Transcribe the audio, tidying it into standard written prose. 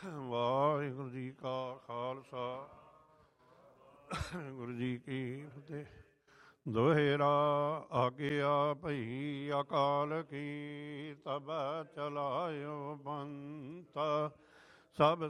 ਵਾਹਿਗੁਰੂ ਜੀ ਕਾ ਖਾਲਸਾ ਗੁਰੂ ਜੀ ਕੀ ਫਤਿਹ। ਦੋਹੇਰਾ ਆਗਿਆ ਭਈ ਅਕਾਲ ਕੀ ਤਬ ਚਲਾਇਓ ਬੰਤ, ਸਭ